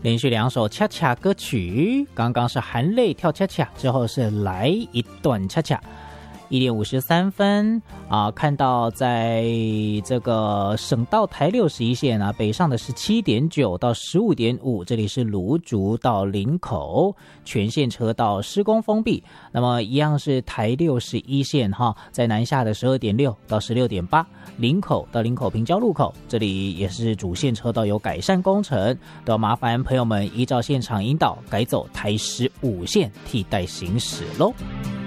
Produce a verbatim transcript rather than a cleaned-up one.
连续两首恰恰歌曲，刚刚是含泪跳恰恰，之后是来一段恰恰。一点五十三分啊，看到在这个省道台六十一线啊，北上的是七点九到十五点五，这里是芦竹到林口，全线车道施工封闭。那么一样是台六十一线哈，在南下的十二点六到十六点八，林口到林口平交路口，这里也是主线车道有改善工程，都要麻烦朋友们依照现场引导改走台十五线替代行驶喽。